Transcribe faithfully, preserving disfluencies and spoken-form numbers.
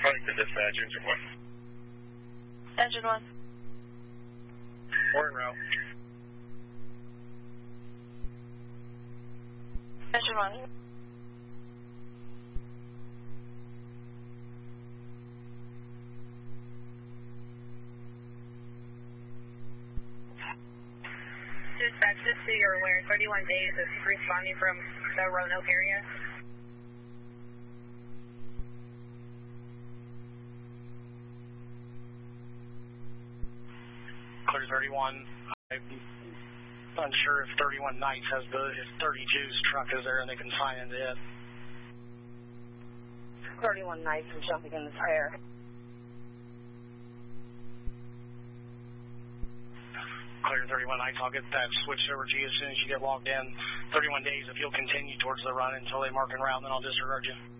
Calling to dispatch, engine one. Engine one. We're en route. Engine one. Dispatch, just so you're aware, thirty-one days is responding from the Roanoke area. Clear thirty-one. I'm unsure if thirty-one Nights has the, if thirty-two's truck is there and they can sign into it. thirty-one Nights is jumping in the fire. Clear thirty-one Nights, I'll get that switched over to you as soon as you get logged in. thirty-one days, if you'll continue towards the run until they mark and round, then I'll disregard you.